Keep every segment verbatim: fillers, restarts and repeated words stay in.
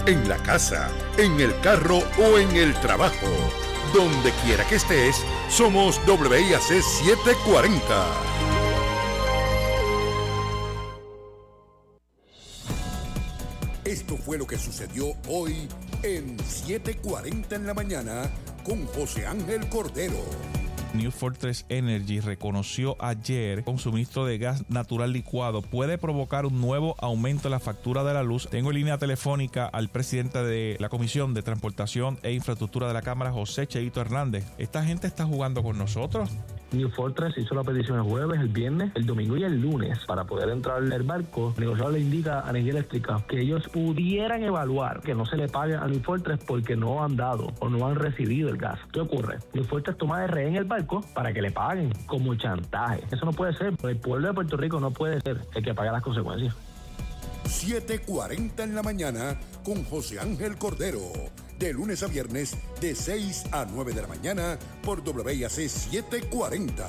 en la casa, en el carro o en el trabajo. Donde quiera que estés, somos W I A C setecientos cuarenta. Esto fue lo que sucedió hoy en setecientos cuarenta en la mañana con José Ángel Cordero. New Fortress Energy reconoció ayer que un suministro de gas natural licuado puede provocar un nuevo aumento en la factura de la luz. Tengo en línea telefónica al presidente de la Comisión de Transportación e Infraestructura de la Cámara, José Cheito Hernández. ¿Esta gente está jugando con nosotros? New Fortress hizo la petición el jueves, el viernes, el domingo y el lunes para poder entrar al barco. El negociador le indica a Energía Eléctrica que ellos pudieran evaluar que no se le pague a New Fortress porque no han dado o no han recibido el gas. ¿Qué ocurre? New Fortress toma de rehén el barco para que le paguen como chantaje. Eso no puede ser. El pueblo de Puerto Rico no puede ser el que pague las consecuencias. setecientos cuarenta en la mañana con José Ángel Cordero. De lunes a viernes, de seis a nueve de la mañana, por W I A C setecientos cuarenta.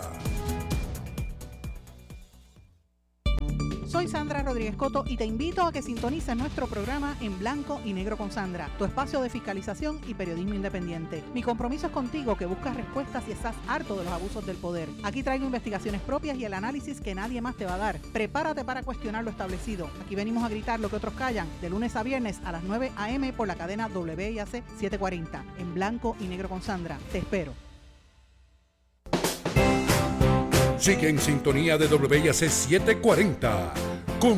Soy Sandra Rodríguez Coto y te invito a que sintonices nuestro programa En Blanco y Negro con Sandra, tu espacio de fiscalización y periodismo independiente. Mi compromiso es contigo, que buscas respuestas y estás harto de los abusos del poder. Aquí traigo investigaciones propias y el análisis que nadie más te va a dar. Prepárate para cuestionar lo establecido. Aquí venimos a gritar lo que otros callan, de lunes a viernes a las nueve a.m. por la cadena W I A C setecientos cuarenta. En Blanco y Negro con Sandra. Te espero. Sigue en sintonía de W I A C setecientos cuarenta.